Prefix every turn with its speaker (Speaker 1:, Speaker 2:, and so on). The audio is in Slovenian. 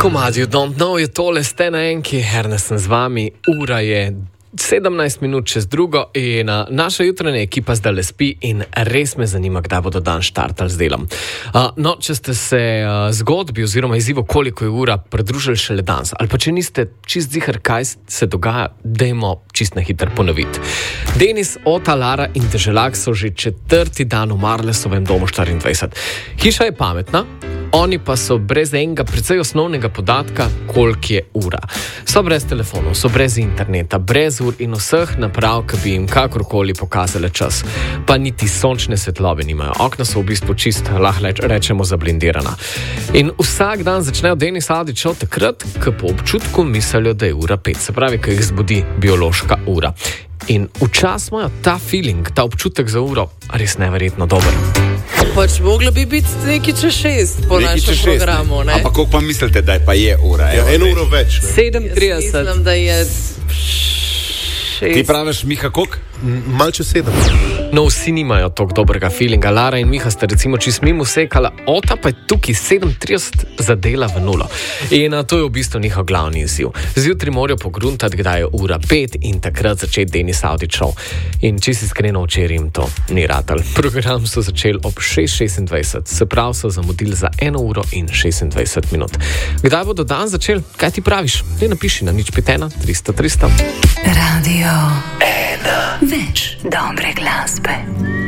Speaker 1: Komadi Don't Know je tole, ste na enki, Ernest sem z vami, ura je 17 minut čez drugo in naša jutranja ekipa zdaj le spi in res me zanima, kdaj bodo dan štartali z delom. No, če ste se zgodbi oziroma izzivu, koliko je ura, pridružili šele danes, ali pa če niste čist ziher, kaj se dogaja, dajmo čist na hiter ponoviti. Denis, Ota, Lara in Deželak so že 4. dan v Marlesovem domu 24. Hiša je pametna, oni pa so brez enega precej osnovnega podatka, koliko je ura. So brez telefonov, so brez interneta, brez ur in vseh naprav, ki bi jim kakorkoli pokazale čas. Pa niti sončne svetlobe nimajo. Okna so v bistvu čist, lahko rečemo, zablindirana. In vsak dan začnejo Denis Avdić šel takrat, ko po občutku mislijo, da je ura 5. Se pravi, ko jih zbudi biološka ura. In včasih imajo ta feeling, ta občutek za uro res neverjetno dober.
Speaker 2: Pač mogla bi biti nekaj čez 6 po našem programu, ne?
Speaker 3: Ampak koliko pa mislite, da pa je ura?
Speaker 4: Ja, eno uro več.
Speaker 2: 37. Mislim, da je 6.
Speaker 3: Ti praviš, Miha, koliko?
Speaker 4: Malče 7.
Speaker 1: No, vsi nimajo toliko dobrega feelinga. Lara in Miha sta recimo čist mimo sekala, Ota pa je tukaj 37 zadela v nulo. In to je v bistvu njihov glavni izziv. Zjutraj morajo pogruntati, kdaj je ura 5 in takrat začeti Denis Avdić šov. In čisto iskreno, včeraj jim to ni ratal. Program so začeli ob 6:26, se pravi so zamudili za 1 uro in 26 minut. Kdaj bodo dan začeli? Kaj ti praviš? Ne napiši na 051 300 300.
Speaker 5: Radio 1. Več dobre glasbe.